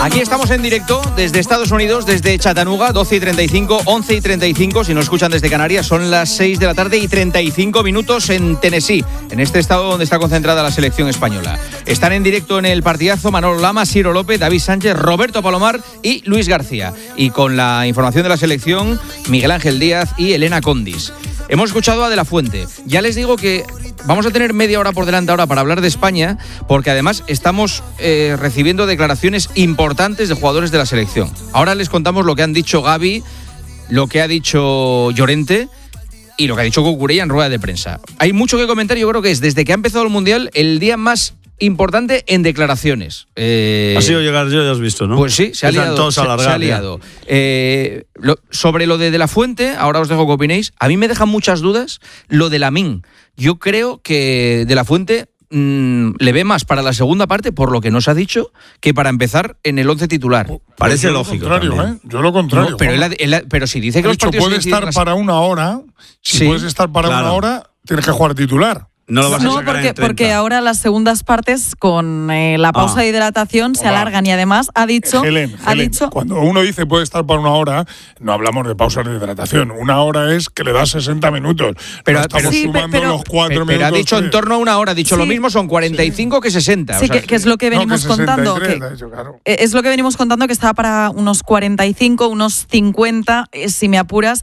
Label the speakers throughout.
Speaker 1: Aquí estamos en directo desde Estados Unidos, desde Chattanooga, 12:35, 11:35. Si nos escuchan desde Canarias, son las 6 de la tarde y 35 minutos en Tennessee, en este estado donde está concentrada la selección española. Están en directo en el partidazo Manolo Lama, Ciro López, David Sánchez, Roberto Palomar y Luis García. Y con la información de la selección, Miguel Ángel Díaz y Elena Condis. Hemos escuchado a De la Fuente. Ya les digo que vamos a tener media hora por delante ahora para hablar de España, porque además estamos recibiendo declaraciones importantes de jugadores de la selección. Ahora les contamos lo que han dicho Gavi, lo que ha dicho Llorente y lo que ha dicho Cucurella en rueda de prensa. Hay mucho que comentar. Yo creo que es, desde que ha empezado el Mundial, el día más importante en declaraciones.
Speaker 2: Ha sido llegar yo, ya has visto, ¿no?
Speaker 1: Pues sí, se ha liado. Se ha liado. Sobre lo de la Fuente, ahora os dejo que opinéis. A mí me deja muchas dudas lo de Lamine. Yo creo que De la Fuente le ve más para la segunda parte, por lo que nos ha dicho, que para empezar en el 11 titular.
Speaker 2: Parece lógico.
Speaker 3: Yo lo contrario.
Speaker 1: No, pero si dice que
Speaker 3: los partidos puede estar para una hora. Si puedes estar para una hora, tienes que jugar titular.
Speaker 2: No lo vas a sacar en 30.
Speaker 4: Porque ahora las segundas partes con la pausa de hidratación se alargan y además ha dicho
Speaker 3: cuando uno dice puede estar para una hora, no hablamos de pausas de hidratación. Una hora es que le das 60 minutos.
Speaker 1: Pero
Speaker 3: estamos sumando los 4 minutos.
Speaker 1: Pero ha dicho en torno a una hora, ha dicho lo mismo, son 45 que 60.
Speaker 4: Sí, o sea, que es lo que venimos contando.
Speaker 3: Claro.
Speaker 4: Es lo que venimos contando, que estaba para unos 45, unos 50, si me apuras,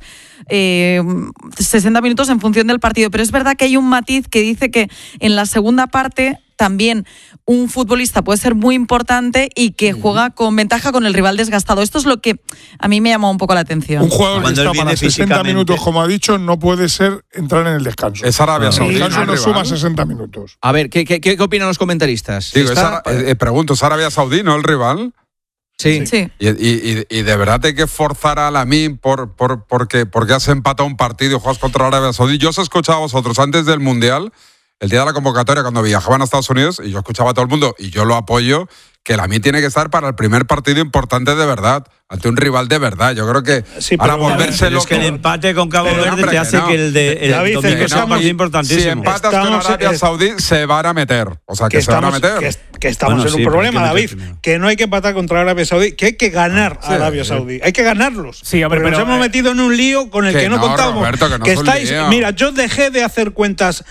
Speaker 4: 60 minutos en función del partido. Pero es verdad que hay un matiz que dice que en la segunda parte también un futbolista puede ser muy importante y que juega con ventaja con el rival desgastado. Esto es lo que a mí me llama un poco la atención.
Speaker 3: Un jugador que está para 60 minutos, como ha dicho, no puede ser entrar en el descanso.
Speaker 5: Es Arabia Saudí.
Speaker 3: El descanso no suma 60 minutos.
Speaker 1: A ver, ¿qué opinan los comentaristas?
Speaker 5: Digo, pregunto, ¿es Arabia Saudí, no el rival?
Speaker 1: Sí.
Speaker 5: Y de verdad hay que forzar a Lamine porque has empatado un partido y juegas contra Arabia Saudí. Yo os he escuchado a vosotros antes del Mundial, el día de la convocatoria, cuando viajaban a Estados Unidos, y yo escuchaba a todo el mundo, y yo lo apoyo, que Lamine tiene que estar para el primer partido importante de verdad, ante un rival de verdad. Yo creo que para volverse loco.
Speaker 2: Es que el empate con Cabo Verde te hace que el domingo sea un partido importantísimo.
Speaker 5: Si empatas con Arabia Saudí, se van a meter. O sea, que se van a meter.
Speaker 6: Que estamos en un problema, David. Que no hay que empatar contra Arabia Saudí, que hay que ganar a Arabia Saudí. Hay que ganarlos.
Speaker 1: Sí, hombre,
Speaker 6: pero nos hemos metido en un lío con el que no contábamos.
Speaker 5: Roberto, que no
Speaker 6: estáis. Mira, yo dejé de hacer cuentas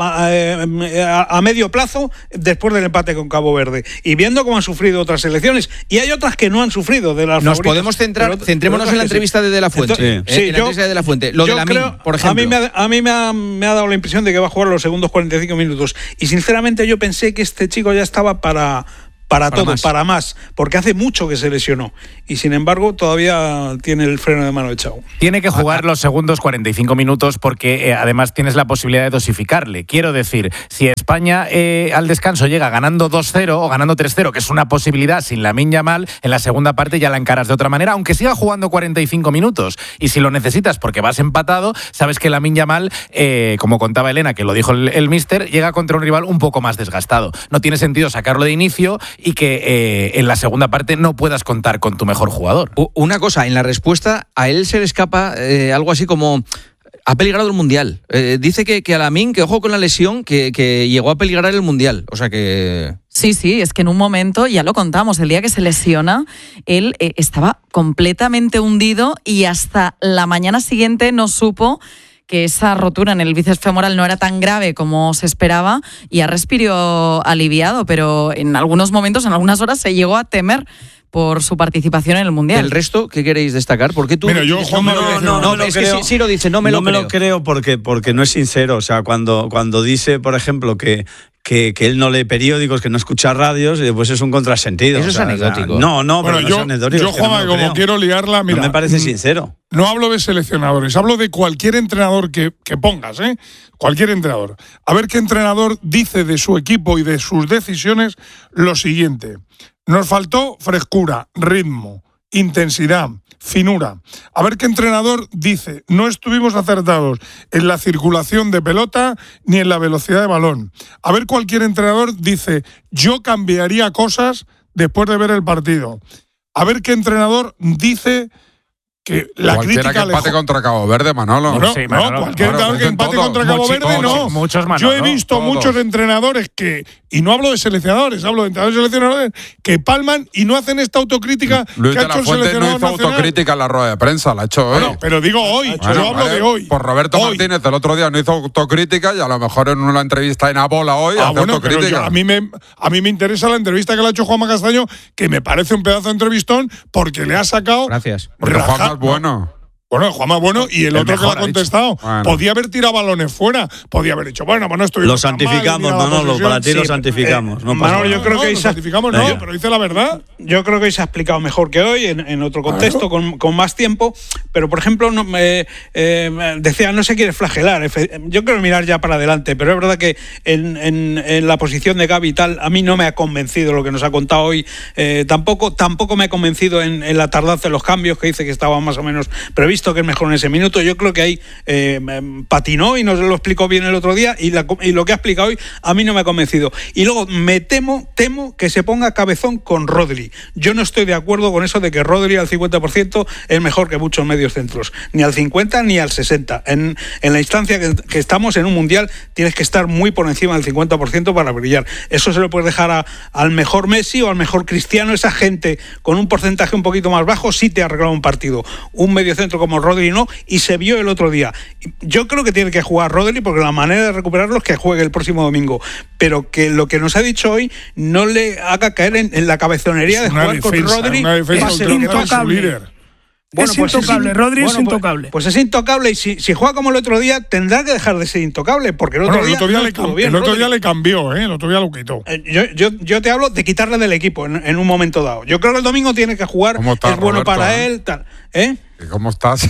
Speaker 6: a medio plazo después del empate con Cabo Verde. Y viendo cómo han sufrido otras selecciones. Y hay otras que no han sufrido de las favoritas.
Speaker 1: Podemos centrémonos en la entrevista de la Fuente. En la entrevista de la Fuente. Lo de Lamine, por ejemplo.
Speaker 6: A mí me ha dado la impresión de que va a jugar los segundos 45 minutos. Y sinceramente yo pensé que este chico ya estaba para más, porque hace mucho que se lesionó y sin embargo todavía tiene el freno de mano echado.
Speaker 7: Tiene que jugar los segundos 45 minutos porque además tienes la posibilidad de dosificarle. Quiero decir, si España al descanso llega ganando 2-0 o ganando 3-0, que es una posibilidad sin Lamine Yamal, en la segunda parte ya la encaras de otra manera, aunque siga jugando 45 minutos. Y si lo necesitas porque vas empatado, sabes que Lamine Yamal, como contaba Elena, que lo dijo el míster, llega contra un rival un poco más desgastado. No tiene sentido sacarlo de inicio y que en la segunda parte no puedas contar con tu mejor jugador.
Speaker 1: Una cosa, en la respuesta a él se le escapa algo así como: ha peligrado el Mundial. Dice que a Lamine, que ojo con la lesión, que llegó a peligrar el Mundial. O sea que...
Speaker 4: Sí, es que en un momento, ya lo contamos, el día que se lesiona, él estaba completamente hundido y hasta la mañana siguiente no supo que esa rotura en el bíceps femoral no era tan grave como se esperaba y ha respirado aliviado, pero en algunos momentos, en algunas horas, se llegó a temer por su participación en el Mundial.
Speaker 1: ¿El resto qué queréis destacar? ¿Por qué tú?
Speaker 3: Mira, yo, Juan,
Speaker 1: sí lo dice, no me lo
Speaker 2: creo porque no es sincero. O sea, cuando dice, por ejemplo, que él no lee periódicos, que no escucha radios, pues es un contrasentido.
Speaker 1: Eso es anecdótico.
Speaker 2: No, pero no es anecdótico.
Speaker 3: Yo, Juan, como quiero liarla, mira,
Speaker 2: no me parece sincero.
Speaker 3: No hablo de seleccionadores, hablo de cualquier entrenador que pongas, cualquier entrenador. A ver qué entrenador dice de su equipo y de sus decisiones lo siguiente: nos faltó frescura, ritmo, intensidad, finura. A ver qué entrenador dice: no estuvimos acertados en la circulación de pelota ni en la velocidad de balón. A ver, cualquier entrenador dice: yo cambiaría cosas después de ver el partido. A ver qué entrenador dice: que la
Speaker 5: cualquiera
Speaker 3: crítica
Speaker 5: que empate contra Cabo Verde, Manolo.
Speaker 3: No,
Speaker 7: Sí, Manolo,
Speaker 3: no, cualquier entrenador que empate contra Cabo Verde, no.
Speaker 7: Muchos, Manolo,
Speaker 3: yo he visto
Speaker 5: todos.
Speaker 3: muchos entrenadores que, y no hablo de seleccionadores, hablo de entrenadores y seleccionadores, que palman y no hacen esta autocrítica
Speaker 5: Luis
Speaker 3: que ha
Speaker 5: de
Speaker 3: hecho
Speaker 5: la
Speaker 3: el
Speaker 5: Fuente no
Speaker 3: seleccionador
Speaker 5: hizo
Speaker 3: nacional.
Speaker 5: autocrítica en la rueda de prensa, la ha hecho hoy.
Speaker 3: Bueno, pero digo hoy,
Speaker 5: Bueno,
Speaker 3: yo hablo
Speaker 5: vale,
Speaker 3: de hoy.
Speaker 5: Por Roberto
Speaker 3: Hoy.
Speaker 5: Martínez el otro día no hizo autocrítica y a lo mejor en una entrevista en Abola hoy hace
Speaker 3: Bueno, pero
Speaker 5: autocrítica.
Speaker 3: a mí me interesa la entrevista que le ha hecho Juanma Castaño, que me parece un pedazo de entrevistón, porque le ha sacado.
Speaker 1: Gracias.
Speaker 5: Porque Juanma
Speaker 3: rajar-
Speaker 5: es bueno.
Speaker 3: Bueno, Juanma bueno y el otro que
Speaker 7: mejor,
Speaker 3: le ha
Speaker 7: ha dicho.
Speaker 3: contestado.
Speaker 5: Bueno.
Speaker 3: Podía haber tirado balones fuera. Podía haber dicho, bueno, no estoy.
Speaker 2: Lo santificamos, Manolo, para ti lo santificamos. No pasa
Speaker 6: Manolo,
Speaker 2: nada.
Speaker 6: yo creo que
Speaker 3: lo
Speaker 6: Isa-
Speaker 3: santificamos, no,
Speaker 2: Venga.
Speaker 3: pero dice la verdad.
Speaker 6: Yo creo que hoy se ha explicado mejor que hoy, en otro contexto, con más tiempo. Pero, por ejemplo, decía, no se quiere flagelar. Yo quiero mirar ya para adelante, pero es verdad que en la posición de Gavi y tal, a mí no me ha convencido lo que nos ha contado hoy. Tampoco me ha convencido en la tardanza de los cambios, que dice que estaba más o menos previsto, que es mejor en ese minuto. Yo creo que ahí patinó y nos lo explicó bien el otro día, y lo que ha explicado hoy a mí no me ha convencido. Y luego temo que se ponga cabezón con Rodri. Yo no estoy de acuerdo con eso de que Rodri al 50% es mejor que muchos medios centros, ni al 50 ni al 60. En la instancia que estamos en un mundial tienes que estar muy por encima del 50% para brillar. Eso se lo puedes dejar al mejor Messi o al mejor Cristiano. Esa gente con un porcentaje un poquito más bajo sí te ha arreglado un partido. Un medio centro como Rodri no, y se vio el otro día. Yo creo que tiene que jugar Rodri, porque la manera de recuperarlo es que juegue el próximo domingo, pero que lo que nos ha dicho hoy no le haga caer en la cabezonería de jugar con Rodri.
Speaker 3: Una defensa
Speaker 6: pase lo que
Speaker 3: ultronal de su
Speaker 8: intocable.
Speaker 3: líder.
Speaker 8: Es intocable, Rodri es intocable.
Speaker 6: Pues es intocable, y si juega como el otro día tendrá que dejar de ser intocable, porque el otro
Speaker 3: Bueno,
Speaker 6: día, no
Speaker 3: el
Speaker 6: estuvo bien,
Speaker 3: otro día
Speaker 6: Rodri.
Speaker 3: le cambió, el otro día lo quitó.
Speaker 6: Yo te hablo de quitarle del equipo en un momento dado. Yo creo que el domingo tiene que jugar,
Speaker 5: ¿Cómo está,
Speaker 6: es bueno
Speaker 5: Roberto,
Speaker 6: para él, tal.
Speaker 5: ¿Y cómo estás?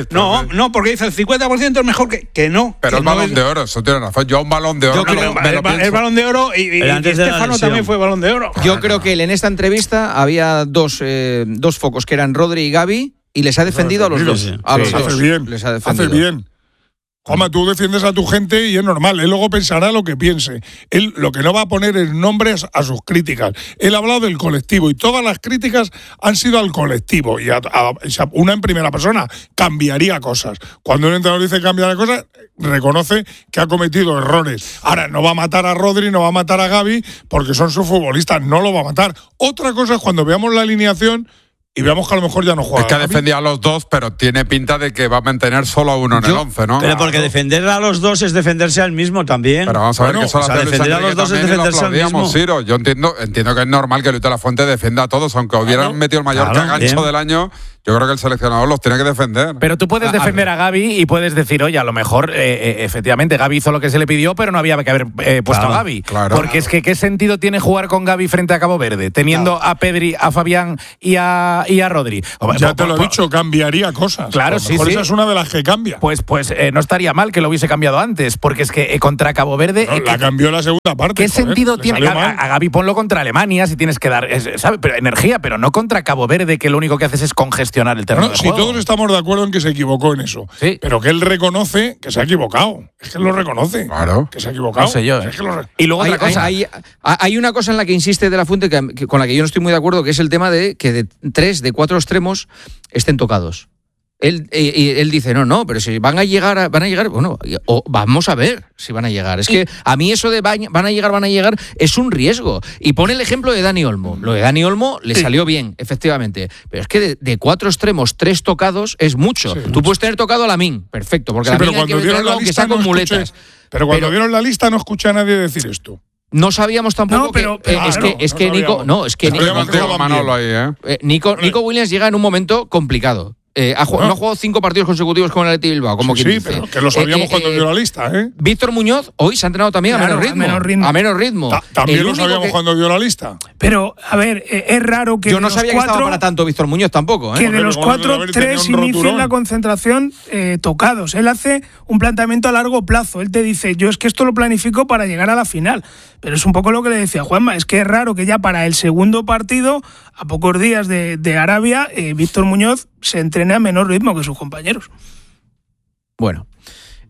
Speaker 6: No, porque dice el 50% es mejor que no.
Speaker 5: Pero
Speaker 6: que
Speaker 5: el
Speaker 6: no
Speaker 5: balón
Speaker 6: es-
Speaker 5: de oro, eso tiene razón. Yo un balón de oro
Speaker 1: Yo creo-
Speaker 5: me lo
Speaker 6: el
Speaker 5: pienso.
Speaker 6: balón de oro y
Speaker 2: antes de la
Speaker 6: Stefano
Speaker 2: lesión.
Speaker 6: también fue balón de oro.
Speaker 1: Yo creo que él en esta entrevista había dos focos, que eran Rodri y Gavi, y les ha defendido a los dos.
Speaker 2: Sí.
Speaker 1: A los
Speaker 3: Hace
Speaker 1: dos.
Speaker 3: bien,
Speaker 1: Les ha
Speaker 3: hace
Speaker 1: defendido.
Speaker 3: bien. Juanma, tú defiendes a tu gente y es normal. Él luego pensará lo que piense. Él lo que no va a poner es nombres a sus críticas. Él ha hablado del colectivo y todas las críticas han sido al colectivo. Y una en primera persona cambiaría cosas. Cuando un entrenador dice cambiar cosas, reconoce que ha cometido errores. Ahora, no va a matar a Rodri, no va a matar a Gavi, porque son sus futbolistas. No lo va a matar. Otra cosa es cuando veamos la alineación y veamos que a lo mejor ya no juega.
Speaker 5: Es que
Speaker 3: Gavi.
Speaker 5: defendía a los dos, pero tiene pinta de que va a mantener solo a uno en el 11, ¿no?
Speaker 2: Pero porque defender a los dos es defenderse al mismo también.
Speaker 5: Pero vamos a ver
Speaker 3: Bueno,
Speaker 5: que eso lo
Speaker 2: o sea,
Speaker 5: hace Luis
Speaker 2: defender a
Speaker 5: Enrique
Speaker 2: los dos es
Speaker 5: también y lo
Speaker 2: defenderse al
Speaker 5: aplaudíamos,
Speaker 2: mismo.
Speaker 5: Ciro. Yo entiendo que es normal que Luis de la Fuente defienda a todos, aunque hubieran metido el mayor
Speaker 2: claro,
Speaker 5: cagancho
Speaker 2: bien.
Speaker 5: del año. Yo creo que el seleccionador los tiene que defender.
Speaker 7: Pero tú puedes defender a Gavi y puedes decir, oye, a lo mejor, efectivamente, Gavi hizo lo que se le pidió, pero no había que haber puesto
Speaker 2: Claro,
Speaker 7: a Gavi.
Speaker 5: claro.
Speaker 7: Porque es que, ¿qué sentido tiene jugar con Gavi frente a Cabo Verde? Teniendo a Pedri, a Fabián y a Rodri.
Speaker 3: Ya te lo he dicho, cambiaría cosas.
Speaker 7: Claro,
Speaker 3: A lo mejor
Speaker 7: sí.
Speaker 3: esa es una de las que cambia.
Speaker 7: Pues no estaría mal que lo hubiese cambiado antes, porque es que contra Cabo Verde.
Speaker 3: No, la cambió la segunda parte.
Speaker 7: ¿Qué
Speaker 3: joder,
Speaker 7: sentido
Speaker 3: le
Speaker 7: tiene?
Speaker 3: salió
Speaker 7: A
Speaker 3: mal.
Speaker 7: Gavi ponlo contra Alemania si tienes que dar ¿sabe? Pero energía, pero no contra Cabo Verde, que lo único que haces es congestionar el terreno
Speaker 3: Bueno,
Speaker 7: de
Speaker 3: si
Speaker 7: juego.
Speaker 3: todos estamos de acuerdo en que se equivocó en eso,
Speaker 7: Sí.
Speaker 3: pero que él reconoce que se ha equivocado. Es que él lo reconoce.
Speaker 5: Claro.
Speaker 3: Que se ha equivocado.
Speaker 7: No sé yo,
Speaker 3: Es que lo
Speaker 7: Y luego otra cosa.
Speaker 1: Hay una cosa en la que insiste De la Fuente con la que yo no estoy muy de acuerdo, que es el tema de que de 4 extremos estén tocados. Él dice, no, pero si van a llegar, bueno, vamos a ver si van a llegar. Es que a mí eso de van a llegar, es un riesgo. Y pone el ejemplo de Dani Olmo. Lo de Dani Olmo le salió bien, efectivamente. Pero es que de 4 extremos, 3 tocados es mucho.
Speaker 3: Sí,
Speaker 1: Tú
Speaker 3: mucho.
Speaker 1: puedes tener tocado a Lamine, perfecto, porque
Speaker 3: Sí, pero
Speaker 1: Lamine hay que
Speaker 3: cuando dieron
Speaker 1: meterlo
Speaker 3: la
Speaker 1: aunque
Speaker 3: lista
Speaker 1: sea con
Speaker 3: no escuché-
Speaker 1: muletas.
Speaker 3: Pero cuando
Speaker 1: Pero-
Speaker 3: vieron la lista no escuché a nadie decir esto.
Speaker 1: No sabíamos tampoco
Speaker 8: No, pero-
Speaker 1: que
Speaker 8: claro,
Speaker 1: es que
Speaker 3: no
Speaker 1: Nico,
Speaker 3: sabíamos.
Speaker 1: no, es que
Speaker 3: Pero
Speaker 1: Nico,
Speaker 3: sabíamos que
Speaker 5: Contigo,
Speaker 3: jugaban
Speaker 5: Manolo, ahí,
Speaker 3: bien.
Speaker 1: Nico Williams llega en un momento complicado. No ha jugado 5 partidos consecutivos con el Athletic Bilbao, como
Speaker 3: Sí,
Speaker 1: quien
Speaker 3: sí,
Speaker 1: dice.
Speaker 3: pero que lo sabíamos cuando dio la lista, ¿eh?
Speaker 1: Víctor Muñoz hoy se ha entrenado también
Speaker 8: Claro,
Speaker 1: a menos ritmo.
Speaker 3: También
Speaker 1: El
Speaker 3: lo
Speaker 1: único
Speaker 3: sabíamos
Speaker 1: que-
Speaker 3: cuando dio la lista.
Speaker 8: Pero, a ver, es raro que
Speaker 1: Yo
Speaker 8: de
Speaker 1: no
Speaker 8: los
Speaker 1: sabía que estaba
Speaker 8: 4,
Speaker 1: para tanto Víctor Muñoz tampoco, ¿eh?
Speaker 8: que de
Speaker 3: Joder,
Speaker 8: los
Speaker 3: como no debe
Speaker 8: 4,
Speaker 3: haber tenido
Speaker 8: 3
Speaker 3: un
Speaker 8: inicien
Speaker 3: roturón.
Speaker 8: la concentración tocados. Él hace un planteamiento a largo plazo. Él te dice, yo es que esto lo planifico para llegar a la final. Pero es un poco lo que le decía Juanma, es que es raro que ya para el segundo partido, a pocos días de Arabia, Víctor Muñoz se entrene a menor ritmo que sus compañeros.
Speaker 1: Bueno.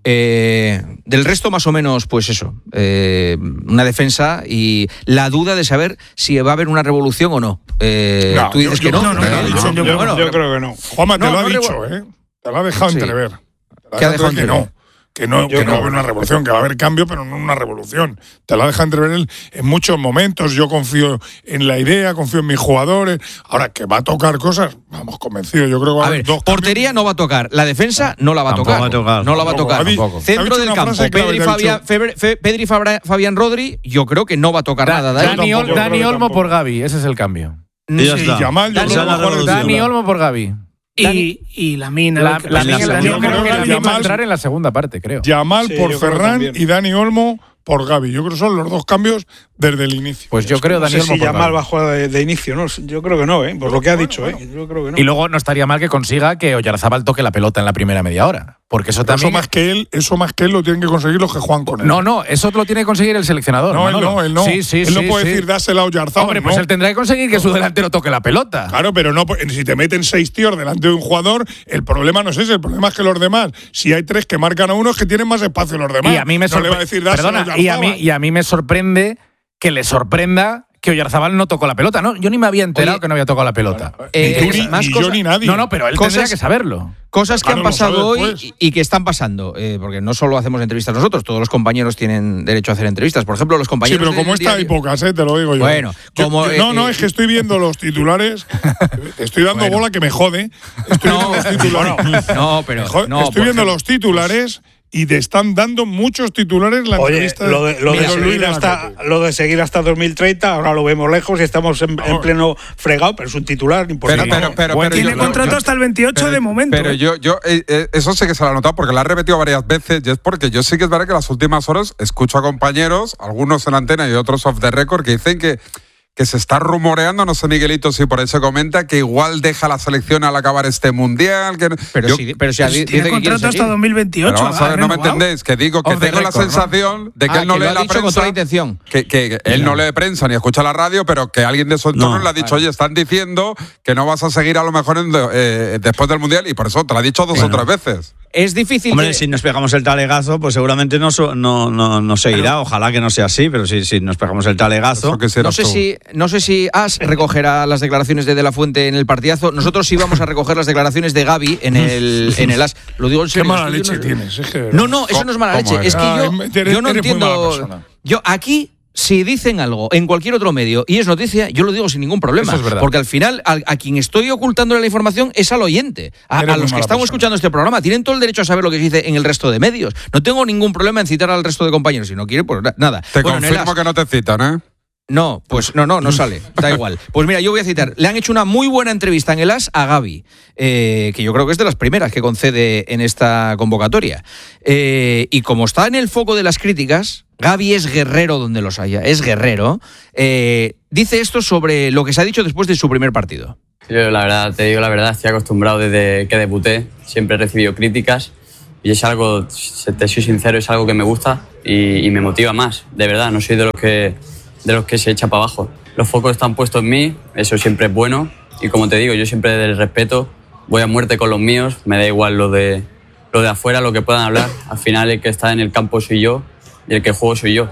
Speaker 1: Del resto, más o menos, pues eso, una defensa y la duda de saber si va a haber una revolución o no. Tú dices que no.
Speaker 6: Yo creo que no.
Speaker 3: Juanma, te lo ha dicho, ¿eh? Te lo ha dejado entrever.
Speaker 1: ¿Qué ha dejado entrever?
Speaker 3: Que no va a haber una revolución, que va a haber cambio, pero no una revolución. Te la deja entrever él en muchos momentos. Yo confío en la idea, confío en mis jugadores. Ahora, que va a tocar cosas, vamos, convencido. Yo creo que va a haber dos
Speaker 1: portería cambios. No va a tocar. La defensa no la va a tocar. No la va a tocar. Centro del campo, Pedri, Fabián Rodri, yo creo que no va a tocar nada.
Speaker 7: Dani Olmo por Gavi, ese es el cambio.
Speaker 3: Dani
Speaker 7: Olmo por Gavi.
Speaker 8: Y Lamine.
Speaker 7: Yo creo que Lamine va a entrar en la segunda parte, creo.
Speaker 3: Yamal por Ferran y Dani Olmo por Gavi. Yo creo que son los dos cambios desde el inicio.
Speaker 7: Pues yo creo
Speaker 6: Dani Olmo por Gavi. Yamal va a jugar de inicio, ¿no? Yo creo que no, por lo que ha dicho, Yo creo que no.
Speaker 7: Y luego no estaría mal que consiga que Oyarzábal toque la pelota en la primera media hora. Porque eso también.
Speaker 3: Eso más que él lo tienen que conseguir los que juegan con él.
Speaker 7: No, eso lo tiene que conseguir el seleccionador.
Speaker 3: Él no.
Speaker 7: Sí,
Speaker 3: él no puede decir dásela a Oyarzábal.
Speaker 7: Hombre, pues él tendrá que conseguir que su delantero toque la pelota.
Speaker 3: Claro, pero no, si te meten 6 tíos delante de un jugador, el problema no es ese, el problema es que los demás, si hay 3 que marcan a uno, es que tienen más espacio los demás.
Speaker 7: Y a mí me sorprende que le sorprenda que Oyarzábal no tocó la pelota, ¿no? Yo ni me había enterado que no había tocado la pelota.
Speaker 3: Yo ni nadie.
Speaker 7: No, pero él tendría que saberlo.
Speaker 1: Cosas que han pasado hoy y que están pasando, porque no solo hacemos entrevistas nosotros, todos los compañeros tienen derecho a hacer entrevistas. Por ejemplo, los compañeros.
Speaker 3: Sí, pero como esta hay pocas, te lo digo yo.
Speaker 1: Bueno,
Speaker 3: es que estoy viendo los titulares, estoy dando bola que me jode. Estoy viendo los titulares. Estoy viendo los titulares. Y te están dando muchos titulares la entrevista.
Speaker 6: Lo de seguir hasta 2030, ahora lo vemos lejos y estamos en pleno fregado, pero es un titular importante.
Speaker 8: Pero tiene contrato hasta el 28 de momento.
Speaker 5: Pero yo eso sí que se lo he notado porque lo ha repetido varias veces y es porque yo sí que es verdad que las últimas horas escucho a compañeros, algunos en antena y otros off the record, que dicen que se está rumoreando, no sé Miguelito si por ahí se comenta, que igual deja la selección al acabar este mundial.
Speaker 1: Pero si
Speaker 8: tiene contrato hasta 2028.
Speaker 5: Pero vamos a ver, no me entendéis, que digo que tengo la sensación de que él no lee la prensa. Que él no lee prensa ni escucha la radio, pero que alguien de su entorno le ha dicho, oye, están diciendo que no vas a seguir a lo mejor después del mundial, y por eso te lo ha dicho 2 o 3 veces.
Speaker 1: Es difícil.
Speaker 2: Hombre, si nos pegamos el talegazo, pues seguramente no seguirá. Ojalá que no sea así, pero si nos pegamos el talegazo.
Speaker 1: No sé si As recogerá las declaraciones de la Fuente en el partidazo. Nosotros sí vamos a recoger las declaraciones de Gavi en el As. Lo digo en serio.
Speaker 3: Qué mala leche tienes.
Speaker 1: No, eso no es mala leche. Es que yo no entiendo. Yo aquí. Si dicen algo en cualquier otro medio y es noticia, yo lo digo sin ningún problema.
Speaker 7: Eso es verdad.
Speaker 1: Porque al final, a quien estoy ocultándole la información es al oyente. A los que estamos escuchando este programa. Tienen todo el derecho a saber lo que se dice en el resto de medios. No tengo ningún problema en citar al resto de compañeros. Si no quiere, pues nada.
Speaker 5: Te confirmo que no te citan, ¿eh?
Speaker 1: No, pues no sale, da igual. Pues mira, yo voy a citar, le han hecho una muy buena entrevista en el As a Gavi, que yo creo que es de las primeras que concede en esta convocatoria. Y como está en el foco de las críticas, Gavi es guerrero donde los haya, es guerrero. Dice esto sobre lo que se ha dicho después de su primer partido.
Speaker 9: Yo te digo la verdad, estoy acostumbrado desde que debuté, siempre he recibido críticas y es algo, te soy sincero, es algo que me gusta y me motiva más, de verdad, no soy de los que se echa para abajo. Los focos están puestos en mí, eso siempre es bueno y como te digo, yo siempre del respeto voy a muerte con los míos, me da igual lo de afuera, lo que puedan hablar, al final el que está en el campo soy yo y el que juego soy yo.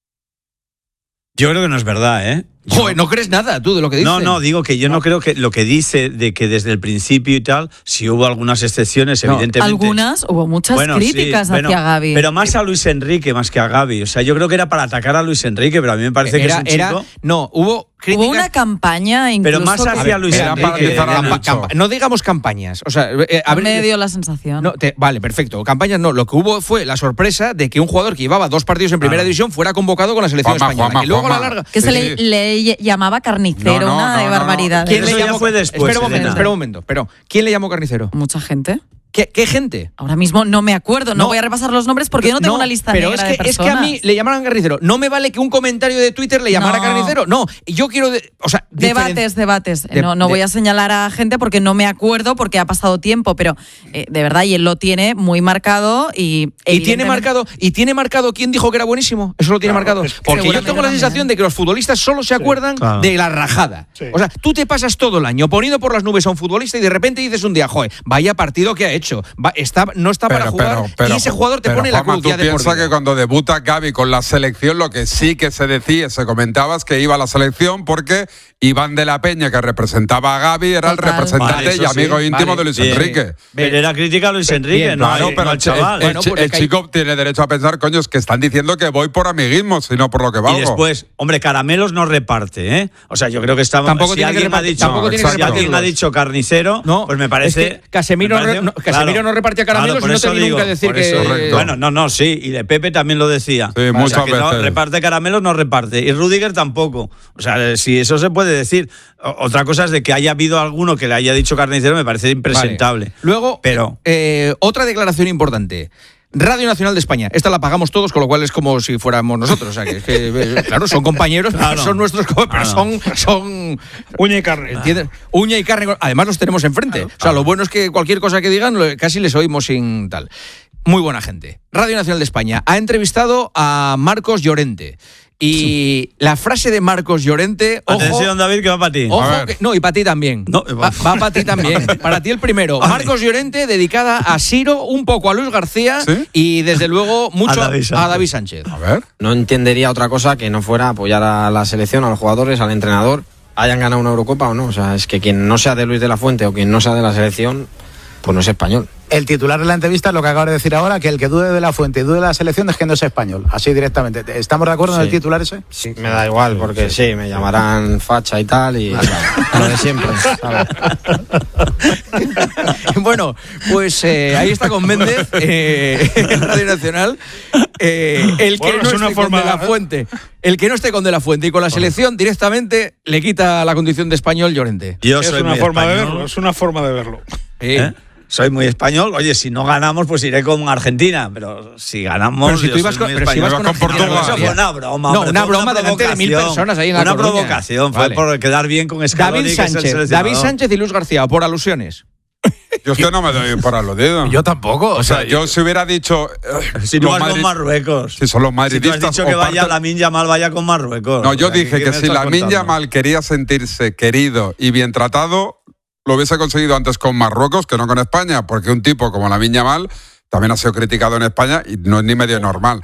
Speaker 2: Yo creo que no es verdad, ¿eh?
Speaker 1: Joder, ¿no crees nada tú de lo que dice?
Speaker 2: No, digo que yo no creo que lo que dice de que desde el principio y tal, si hubo algunas excepciones, evidentemente.
Speaker 4: Algunas, hubo muchas críticas hacia Gavi.
Speaker 2: Pero más a Luis Enrique, más que a Gavi. O sea, yo creo que era para atacar a Luis Enrique, pero a mí me parece que es un chico.
Speaker 1: Hubo críticas.
Speaker 4: Hubo una campaña incluso.
Speaker 2: Pero más hacia Luis Enrique.
Speaker 1: No digamos campañas. O sea,
Speaker 4: me dio la sensación.
Speaker 1: Vale, perfecto. Campañas no. Lo que hubo fue la sorpresa de que un jugador que llevaba 2 partidos en primera división fuera convocado con la selección española. Y luego a la larga.
Speaker 4: Que se le llamaba carnicero, una barbaridad.
Speaker 1: ¿Quién le llamó?
Speaker 2: Fue después.
Speaker 1: Espera un momento. Pero ¿quién le llamó carnicero?
Speaker 4: Mucha gente.
Speaker 1: ¿Qué gente?
Speaker 4: Ahora mismo no me acuerdo, no voy a repasar los nombres porque yo no tengo una lista negra de personas.
Speaker 1: Es que a mí le llamaran carnicero. No me vale que un comentario de Twitter le llamara carnicero. No, yo quiero...
Speaker 4: Debates. No voy a señalar a gente porque no me acuerdo, porque ha pasado tiempo, pero de verdad, y él lo tiene muy marcado y
Speaker 1: tiene marcado quién dijo que era buenísimo. Eso lo tiene marcado. Porque yo tengo la sensación de que los futbolistas solo se acuerdan de la rajada. Sí. O sea, tú te pasas todo el año poniendo por las nubes a un futbolista y de repente dices un día, joder, vaya partido que ha hecho. hecho. No está para jugar y ese jugador te pone la cruz ya de por vida.
Speaker 5: Piensa que cuando debuta Gavi con la selección, lo que sí que se decía, se comentaba es que iba a la selección porque Iván de la Peña, que representaba a Gavi, era el representante y amigo íntimo de Luis Enrique.
Speaker 2: Pero era crítica a Luis Enrique,
Speaker 5: pero el chico tiene derecho a pensar, coño, es que están diciendo que voy por amiguismo, sino por lo que valgo.
Speaker 2: Y después, hombre, caramelos no reparte, ¿eh? O sea, yo creo que estamos...
Speaker 1: Tampoco tiene que repartir.
Speaker 2: Si alguien ha dicho carnicero, pues me parece...
Speaker 1: Es que Casemiro no repartía caramelos y no te vi nunca decir que...
Speaker 2: Bueno, sí, y de Pepe también lo decía.
Speaker 5: Sí, muchas veces.
Speaker 2: No, reparte caramelos, no reparte. Y Rüdiger tampoco. O sea, si eso se puede decir. Otra cosa es de que haya habido alguno que le haya dicho carnicero, me parece impresentable.
Speaker 1: Vale. Luego, otra declaración importante. Radio Nacional de España. Esta la pagamos todos, con lo cual es como si fuéramos nosotros. O sea, que claro, son compañeros, son nuestros, pero son
Speaker 6: uña y carne.
Speaker 1: ¿Entienden? Uña y carne. Además los tenemos enfrente. O sea, lo bueno es que cualquier cosa que digan casi les oímos sin tal. Muy buena gente. Radio Nacional de España ha entrevistado a Marcos Llorente. Y la frase de Marcos Llorente...
Speaker 2: Atención, David, que va para ti.
Speaker 1: No, y para ti también. No, va para ti también. Para ti el primero. Marcos Llorente, dedicada a Siro, un poco a Luis García, ¿sí? Y desde luego mucho a David Sánchez.
Speaker 5: A ver.
Speaker 10: No entendería otra cosa que no fuera apoyar a la selección, a los jugadores, al entrenador, hayan ganado una Eurocopa o no. O sea, es que quien no sea de Luis de la Fuente o quien no sea de la selección, pues no es español.
Speaker 11: El titular de la entrevista es lo que acabo de decir ahora, que el que dude de la Fuente y dude de la selección es que no es español, así directamente. ¿Estamos de acuerdo en el titular ese?
Speaker 10: Sí, me da igual, porque sí, me llamarán facha y tal, y lo de siempre, ¿sabes?
Speaker 1: Bueno, pues ahí está con Méndez, en Radio Nacional, el que no esté con De la Fuente. El que no esté con De la Fuente y con la selección directamente le quita la condición de español Llorente.
Speaker 6: Es una forma de verlo, es una forma de verlo.
Speaker 2: Soy muy español. Oye, si no ganamos, pues iré con Argentina. Pero si ganamos,
Speaker 1: pero si tú ibas con
Speaker 2: Portugal. Eso fue una broma.
Speaker 1: No, una broma delante de 1000 personas ahí en la Coruña.
Speaker 2: Una provocación, fue por quedar bien con Scaloni.
Speaker 1: David Sánchez y Luis García, por alusiones.
Speaker 5: Yo es que no me doy por aludido.
Speaker 7: Yo tampoco.
Speaker 5: O sea, yo si hubiera dicho...
Speaker 2: si no vas con Marruecos.
Speaker 5: Si son los madridistas...
Speaker 2: Si tú has dicho que vaya Lamine Yamal, vaya con Marruecos.
Speaker 5: No, yo dije que si Lamine Yamal quería sentirse querido y bien tratado, lo hubiese conseguido antes con Marruecos que no con España, porque un tipo como Lamine Yamal también ha sido criticado en España y no es ni medio normal.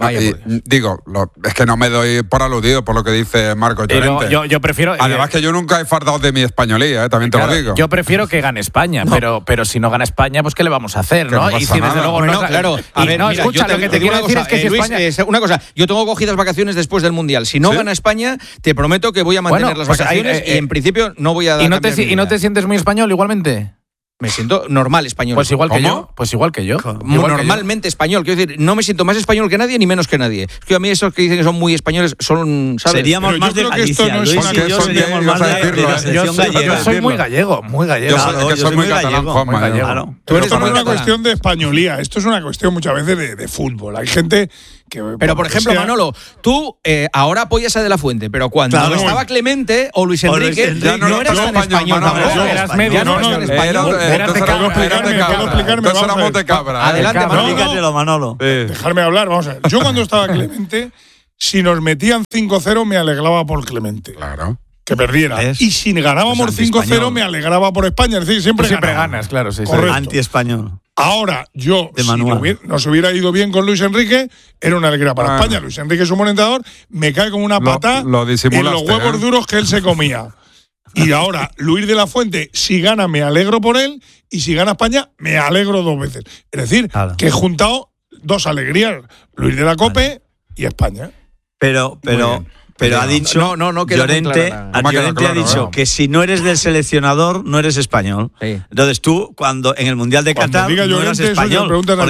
Speaker 5: Es que no me doy por aludido por lo que dice Marcos Llorente.
Speaker 7: Yo prefiero...
Speaker 5: Además que yo nunca he fardado de mi españolía, también te lo digo.
Speaker 7: Yo prefiero que gane España, pero si no gana España, pues ¿qué le vamos a hacer? ¿No?
Speaker 5: Y si desde luego
Speaker 1: no... Claro, a ver, mira,
Speaker 7: escucha, lo que te quiero decir es que si
Speaker 1: Luis,
Speaker 7: España...
Speaker 1: una cosa, yo tengo cogidas vacaciones después del Mundial. Si no gana España, te prometo que voy a mantener las vacaciones y en principio no voy a dar...
Speaker 7: ¿Y no te sientes muy español igualmente?
Speaker 1: Me siento normal español.
Speaker 7: Pues igual que yo. Pues igual que yo.
Speaker 1: Normalmente español. Quiero decir, no me siento más español que nadie ni menos que nadie. Es que a mí esos que dicen que son muy españoles son, ¿sabes?
Speaker 2: Seríamos más de Galicia.
Speaker 6: No
Speaker 2: seríamos más de
Speaker 7: yo soy muy gallego, muy gallego.
Speaker 5: Yo soy muy catalán, Juanma.
Speaker 3: Esto no es una cuestión de españolía, esto es una cuestión muchas veces de fútbol. Hay gente que...
Speaker 1: Pero, por ejemplo, Manolo, tú ahora apoyas a De la Fuente, pero cuando estaba Clemente o Luis Enrique, no eras tan español.
Speaker 7: Eras medio español.
Speaker 3: ¿Puedo explicarme?
Speaker 1: Adelante,
Speaker 2: Manolo.
Speaker 3: Dejarme hablar, vamos a ver. Yo cuando estaba Clemente, si nos metían 5-0 me alegraba por Clemente.
Speaker 5: Claro.
Speaker 3: Que perdiera. Y si ganábamos 5-0 me alegraba por España. Es decir, siempre
Speaker 7: ganas, claro. Sí,
Speaker 3: anti-español. Ahora, yo, si nos hubiera ido bien con Luis Enrique, era una alegría para España. Luis Enrique es un buen entrenador, me cae como una pata en los huevos duros que él se comía. Y ahora, Luis de la Fuente, si gana, me alegro por él, y si gana España, me alegro 2 veces. Es decir, que he juntado 2 alegrías, Luis de la Cope y España.
Speaker 2: Pero ha dicho Llorente ha dicho que si no eres del seleccionador, no eres español. Sí. Entonces tú, cuando en el Mundial de Qatar, no eras español,